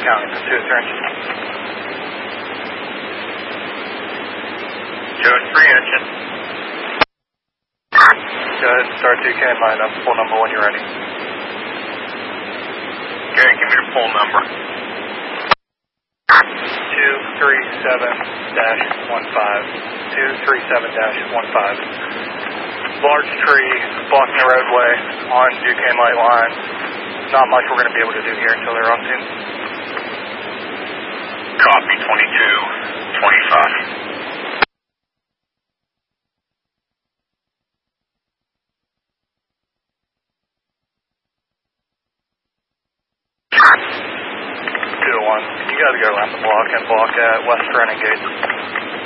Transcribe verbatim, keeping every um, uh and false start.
County, pursuit turns. two oh three engine. Go ahead and start two K and line up. Full number when you're ready. Okay, give me the full number. two three seven dash one five. two three seven dash one five. Large tree blocking the roadway on Duquesne Light Line. Not much we're going to be able to do here until they're on scene. Copy, twenty-two twenty-five. two to one. You got to go around the block and block at West Renegade.